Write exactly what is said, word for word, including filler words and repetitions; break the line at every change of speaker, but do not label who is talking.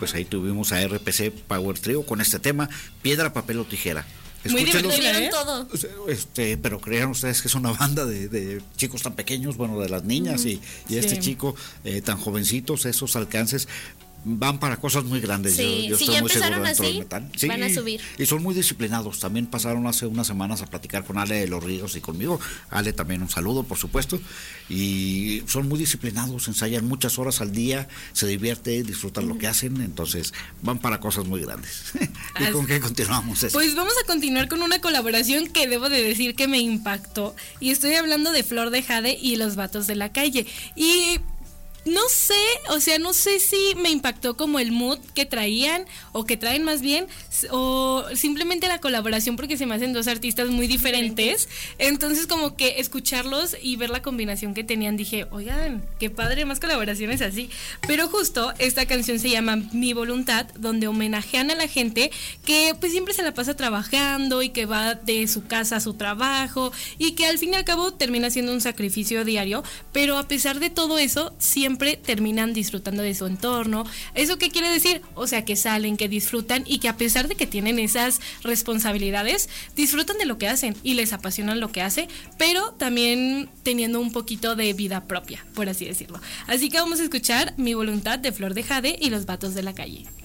pues ahí tuvimos a R P C Power Trio con este tema, Piedra, Papel o Tijera.
Muy
Escúchenlos.
divertido, ¿eh?
todo.
Este, pero crean ustedes que es una banda de, de chicos tan pequeños, bueno, de las niñas, uh-huh. y, y este
sí.
chico eh, tan jovencitos, esos alcances van para cosas muy grandes.
Sí,
yo, yo
si
estoy
ya
muy
empezaron
seguro dentro
así,
del metal. Sí,
van a subir.
Y son muy disciplinados. También pasaron hace unas semanas a platicar con Ale de los Ríos y conmigo. Ale también un saludo, por supuesto. Y son muy disciplinados, ensayan muchas horas al día, se divierten, disfrutan lo que hacen, entonces van para cosas muy grandes. ¿Y
Así.
con qué continuamos? Eso?
Pues vamos a continuar con una colaboración que debo de decir que me impactó. Y estoy hablando de Flor de Jade y Los Vatos de la Calle. Y no sé, o sea, no sé si me impactó como el mood que traían, o que traen más bien, o simplemente la colaboración, porque se me hacen dos artistas muy diferentes. Entonces como que escucharlos y ver la combinación que tenían, dije, oigan, qué padre, más colaboraciones así. Pero justo esta canción se llama Mi Voluntad, donde homenajean a la gente que pues siempre se la pasa trabajando y que va de su casa a su trabajo y que al fin y al cabo termina siendo un sacrificio diario, pero a pesar de todo eso, siempre Siempre terminan disfrutando de su entorno. ¿Eso qué quiere decir? O sea, que salen, que disfrutan y que a pesar de que tienen esas responsabilidades, disfrutan de lo que hacen y les apasiona lo que hace, pero también teniendo un poquito de vida propia, por así decirlo. Así que vamos a escuchar Mi Voluntad de Flor de Jade y Los Vatos de la Calle.